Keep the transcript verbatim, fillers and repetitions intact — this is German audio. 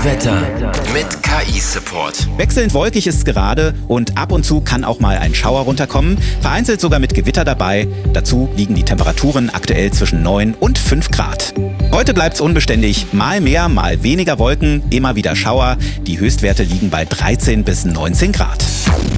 Wetter mit K I-Support. Wechselnd wolkig ist es gerade und ab und zu kann auch mal ein Schauer runterkommen, vereinzelt sogar mit Gewitter dabei. Dazu liegen die Temperaturen aktuell zwischen neun und fünf Grad. Heute bleibt's unbeständig, mal mehr, mal weniger Wolken, immer wieder Schauer. Die Höchstwerte liegen bei dreizehn bis neunzehn Grad.